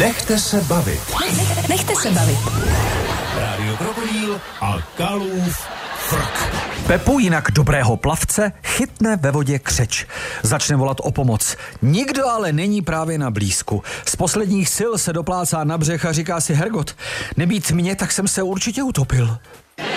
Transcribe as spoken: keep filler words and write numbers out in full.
Nechte se bavit. Nechte se bavit. Rádio Krokodýl a Kalův frk. Pepu, jinak dobrého plavce, chytne ve vodě křeč. Začne volat o pomoc. Nikdo ale není právě na blízku. Z posledních sil se doplácá na břeh a říká si: Hergot, nebýt mě, tak jsem se určitě utopil.